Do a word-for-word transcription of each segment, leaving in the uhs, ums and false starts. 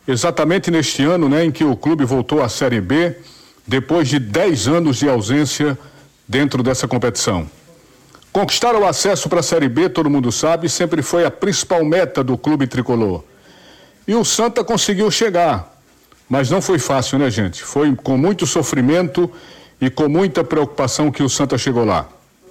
exatamente neste ano, né, em que o clube voltou à Série B, depois de dez anos de ausência dentro dessa competição. Conquistar o acesso para a Série B, todo mundo sabe, sempre foi a principal meta do clube tricolor. E o Santa conseguiu chegar, mas não foi fácil, né, gente? Foi com muito sofrimento e com muita preocupação que o Santa chegou lá.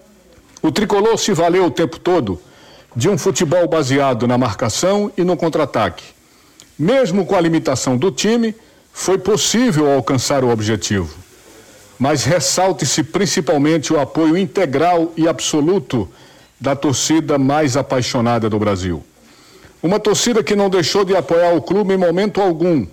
O tricolor se valeu o tempo todo de um futebol baseado na marcação e no contra-ataque. Mesmo com a limitação do time, foi possível alcançar o objetivo. Mas ressalte-se principalmente o apoio integral e absoluto da torcida mais apaixonada do Brasil. Uma torcida que não deixou de apoiar o clube em momento algum,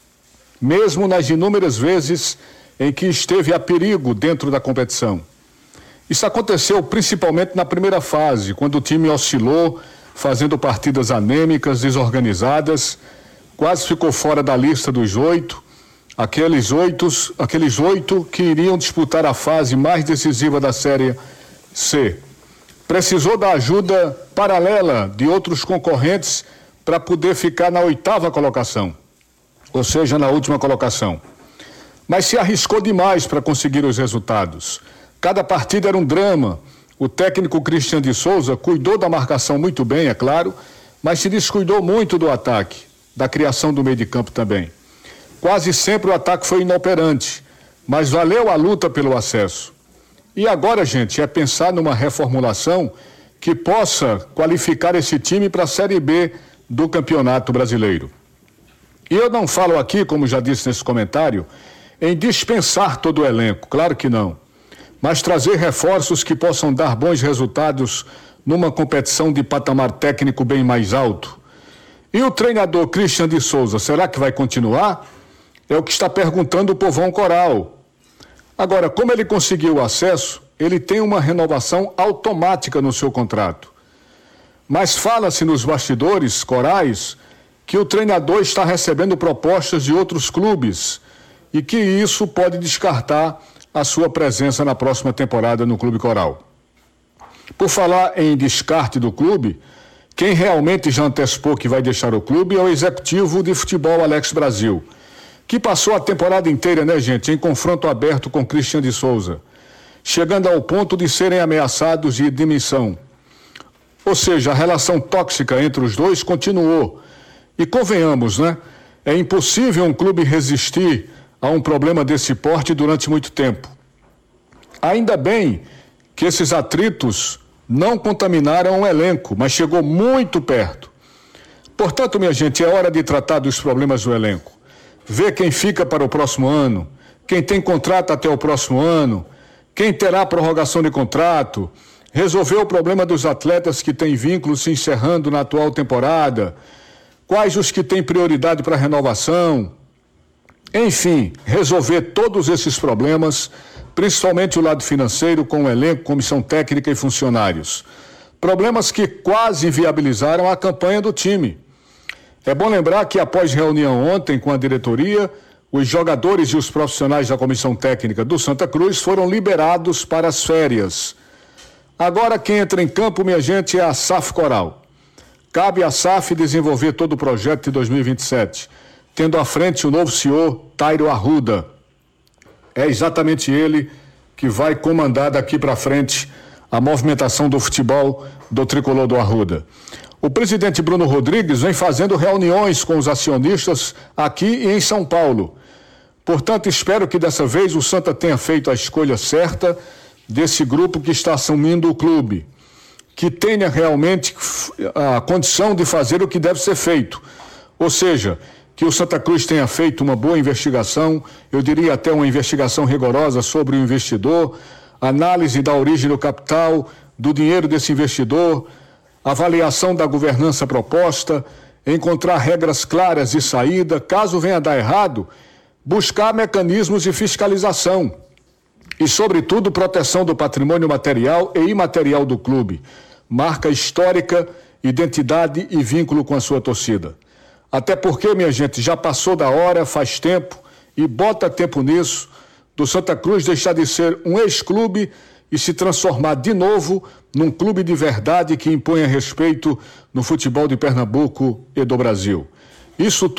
mesmo nas inúmeras vezes em que esteve a perigo dentro da competição. Isso aconteceu principalmente na primeira fase, quando o time oscilou, fazendo partidas anêmicas, desorganizadas, quase ficou fora da lista dos oito, aqueles oito, aqueles oito que iriam disputar a fase mais decisiva da Série C. Precisou da ajuda paralela de outros concorrentes para poder ficar na oitava colocação, ou seja, na última colocação. Mas se arriscou demais para conseguir os resultados. Cada partida era um drama. O técnico Cristian de Souza cuidou da marcação muito bem, é claro, mas se descuidou muito do ataque, da criação do meio de campo também. Quase sempre o ataque foi inoperante, mas valeu a luta pelo acesso. E agora, gente, é pensar numa reformulação que possa qualificar esse time para a Série B do Campeonato Brasileiro. E eu não falo aqui, como já disse nesse comentário, em dispensar todo o elenco, claro que não, mas trazer reforços que possam dar bons resultados numa competição de patamar técnico bem mais alto. E o treinador Cristian de Souza, será que vai continuar? É o que está perguntando o povão coral. Agora, como ele conseguiu o acesso, ele tem uma renovação automática no seu contrato. Mas fala-se nos bastidores corais que o treinador está recebendo propostas de outros clubes e que isso pode descartar a sua presença na próxima temporada no Clube Coral. Por falar em descarte do clube, quem realmente já antecipou que vai deixar o clube é o executivo de futebol Alex Brasil, que passou a temporada inteira, né, gente, em confronto aberto com Cristian de Souza, chegando ao ponto de serem ameaçados de demissão. Ou seja, a relação tóxica entre os dois continuou. E convenhamos, né? É impossível um clube resistir a um problema desse porte durante muito tempo. Ainda bem que esses atritos não contaminaram o elenco, mas chegou muito perto. Portanto, minha gente, é hora de tratar dos problemas do elenco. Ver quem fica para o próximo ano, quem tem contrato até o próximo ano, quem terá prorrogação de contrato, resolver o problema dos atletas que têm vínculos se encerrando na atual temporada, quais os que têm prioridade para renovação. Enfim, resolver todos esses problemas, principalmente o lado financeiro, com o elenco, comissão técnica e funcionários. Problemas que quase inviabilizaram a campanha do time. É bom lembrar que após reunião ontem com a diretoria, os jogadores e os profissionais da comissão técnica do Santa Cruz foram liberados para as férias. Agora quem entra em campo, minha gente, é a S A F Coral. Cabe à S A F desenvolver todo o projeto de dois mil e vinte e sete. Tendo à frente o novo C E O, Tairo Arruda. É exatamente ele que vai comandar daqui para frente a movimentação do futebol do tricolor do Arruda. O presidente Bruno Rodrigues vem fazendo reuniões com os acionistas aqui e em São Paulo. Portanto, espero que dessa vez o Santa tenha feito a escolha certa desse grupo que está assumindo o clube, que tenha realmente a condição de fazer o que deve ser feito. Ou seja, que o Santa Cruz tenha feito uma boa investigação, eu diria até uma investigação rigorosa sobre o investidor, análise da origem do capital, do dinheiro desse investidor, avaliação da governança proposta, encontrar regras claras de saída, caso venha a dar errado, buscar mecanismos de fiscalização e, sobretudo, proteção do patrimônio material e imaterial do clube, marca histórica, identidade e vínculo com a sua torcida. Até porque, minha gente, já passou da hora, faz tempo, e bota tempo nisso, do Santa Cruz deixar de ser um ex-clube e se transformar de novo num clube de verdade que imponha respeito no futebol de Pernambuco e do Brasil. Isso tudo